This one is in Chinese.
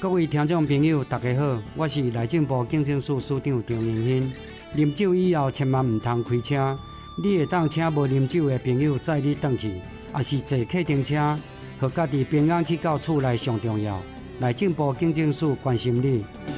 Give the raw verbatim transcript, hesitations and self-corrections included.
各位听众朋友，大家好，我是内政部警政署署长张明兴。啉酒以后，千万唔通开车。你会当请无啉酒的朋友载你返去，也是坐客停车，互家己平安去到厝内上重要。内政部警政署关心你。